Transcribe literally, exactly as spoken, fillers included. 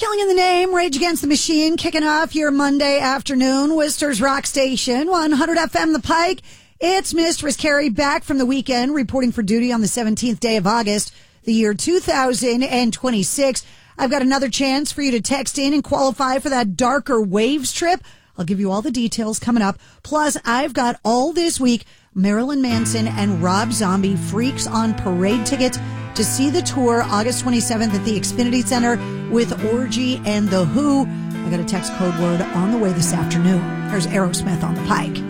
Killing in the Name, Rage Against the Machine, kicking off your Monday afternoon. Worcester's Rock Station, one hundred F M The Pike. It's Mistress Carrie back from the weekend, reporting for duty on the seventeenth day of August, the year two thousand twenty-six. I've got another chance for you to text in and qualify for that Darker Waves trip. I'll give you all the details coming up. Plus, I've got all this week Marilyn Manson and Rob Zombie Freaks on Parade tickets to see the tour August twenty-seventh at the Xfinity Center with Orgy and The Who. I got a text code word on the way this afternoon. There's Aerosmith on the Pike.